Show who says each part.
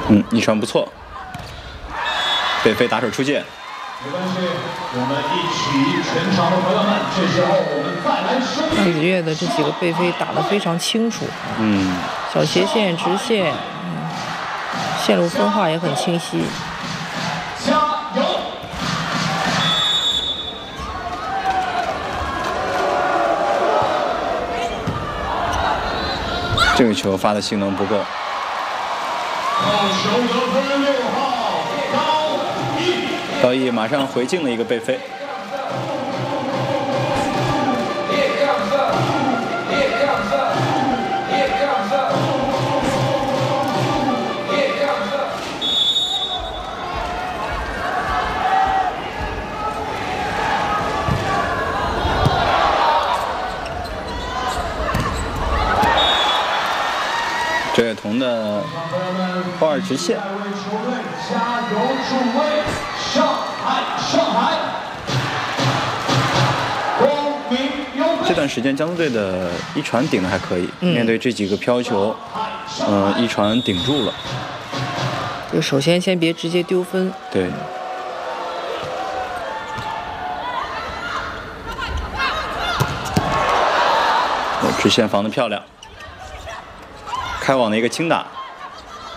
Speaker 1: 一传不错，北飞打手出界。
Speaker 2: 没关系，我们一起，全场的朋友们，这时候我们再来收。
Speaker 3: 张子越的这几个背飞打得非常清楚，小斜线、直线，线路分化也很清晰。
Speaker 2: 加油！
Speaker 1: 这个球发的性能不够。
Speaker 2: 好球得分6号
Speaker 1: 高毅马上回敬了一个背飞。周跃彤的包二直线。
Speaker 2: 加油助威！上海！
Speaker 1: 这段时间江苏队的一传顶的还可以，面对这几个飘球，一传顶住了。
Speaker 3: 就首先别直接丢分。
Speaker 1: 对。直线防得漂亮，开网的一个轻打。